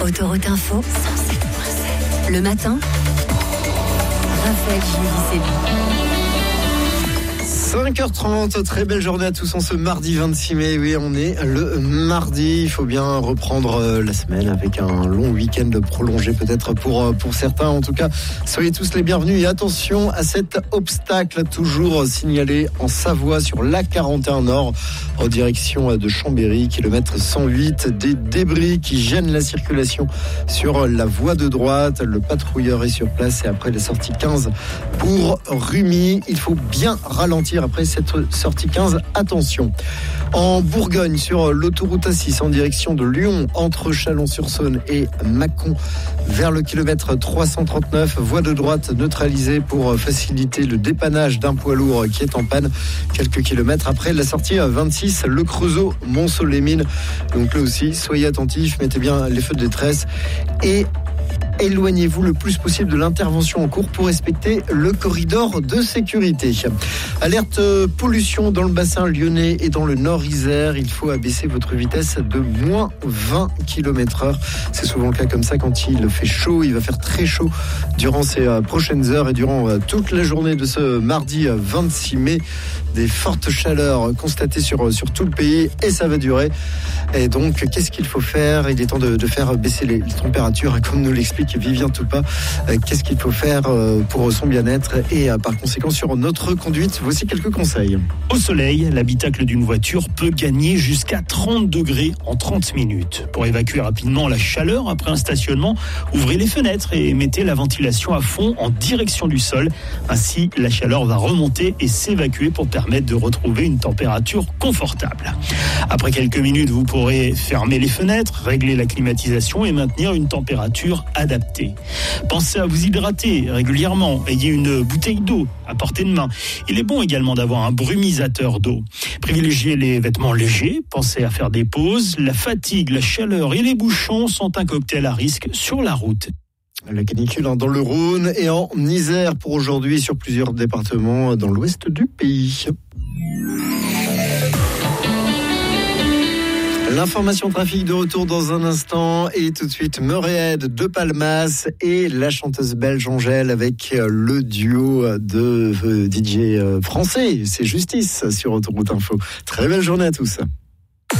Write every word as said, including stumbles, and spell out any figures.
Autoroute Info, cent sept virgule sept. Le matin, Raphaël Julie-Sébi. cinq heures trente, très belle journée à tous en ce mardi vingt-six mai. Oui, on est le mardi. Il faut bien reprendre la semaine avec un long week-end prolongé peut-être pour, pour certains. En tout cas, soyez tous les bienvenus et attention à cet obstacle toujours signalé en Savoie sur l'A quarante et un Nord en direction de Chambéry, kilomètre cent huit. Des débris qui gênent la circulation sur la voie de droite. Le patrouilleur est sur place et après la sortie quinze pour Rumi, il faut bien ralentir après cette sortie quinze, attention. En Bourgogne, sur l'autoroute A six en direction de Lyon, entre Chalon-sur-Saône et Mâcon, vers le kilomètre trois cent trente-neuf, voie de droite neutralisée pour faciliter le dépannage d'un poids lourd qui est en panne quelques kilomètres après la sortie vingt-six, le Creusot, Montceau-les-Mines. Donc là aussi, soyez attentifs, mettez bien les feux de détresse et éloignez-vous le plus possible de l'intervention en cours pour respecter le corridor de sécurité. Alerte pollution dans le bassin lyonnais et dans le nord Isère. Il faut abaisser votre vitesse de moins vingt kilomètres heure. C'est souvent le cas comme ça quand il fait chaud. Il va faire très chaud durant ces prochaines heures et durant toute la journée de ce mardi vingt-six mai. Des fortes chaleurs constatées sur, sur tout le pays et ça va durer. Et donc, qu'est-ce qu'il faut faire ? Il est temps de, de faire baisser les, les températures, comme nous l'explique Vivien Toupin. Qu'est-ce qu'il faut faire pour son bien-être et par conséquent sur notre conduite ? Voici quelques conseils. Au soleil, l'habitacle d'une voiture peut gagner jusqu'à trente degrés en trente minutes. Pour évacuer rapidement la chaleur après un stationnement, ouvrez les fenêtres et mettez la ventilation à fond en direction du sol. Ainsi, la chaleur va remonter et s'évacuer pour permettre de retrouver une température confortable. Après quelques minutes, vous pourrez fermer les fenêtres, régler la climatisation et maintenir une température adaptée. Pensez à vous hydrater régulièrement. Ayez une bouteille d'eau à portée de main. Il est bon également d'avoir un brumisateur d'eau. Privilégiez les vêtements légers. Pensez à faire des pauses. La fatigue, la chaleur et les bouchons sont un cocktail à risque sur la route. La canicule dans le Rhône et en Isère pour aujourd'hui sur plusieurs départements dans l'ouest du pays. L'information trafic de retour dans un instant et tout de suite Meuréhed de Palmas et la chanteuse belge Angèle avec le duo de D J français. C'est Justice sur Autoroute Info. Très belle journée à tous.